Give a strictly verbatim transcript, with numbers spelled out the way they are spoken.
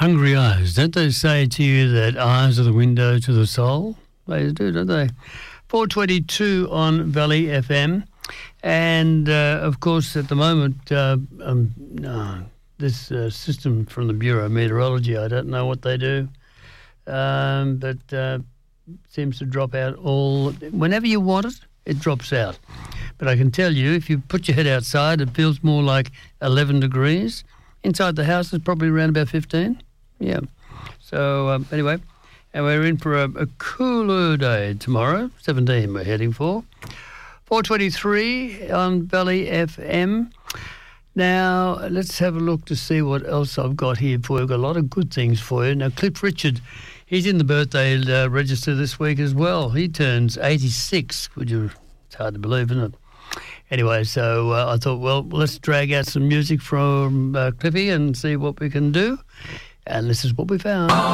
Hungry eyes. Don't they say to you that eyes are the window to the soul? They do, don't they? four twenty-two on Valley F M. And, uh, of course, at the moment, uh, um, no, this uh, system from the Bureau of Meteorology, I don't know what they do, um, but uh, seems to drop out all... Whenever you want it, it drops out. But I can tell you, if you put your head outside, it feels more like eleven degrees. Inside the house, it's probably around about fifteen. Yeah. So, um, anyway, and we're in for a, a cooler day tomorrow. seventeen we're heading for. four twenty-three on Valley F M. Now, let's have a look to see what else I've got here for you. I've got a lot of good things for you. Now, Cliff Richard, he's in the birthday uh, register this week as well. He turns eighty-six. Would you? It's hard to believe, isn't it? Anyway, so uh, I thought, well, let's drag out some music from uh, Cliffy and see what we can do. And this is what we found.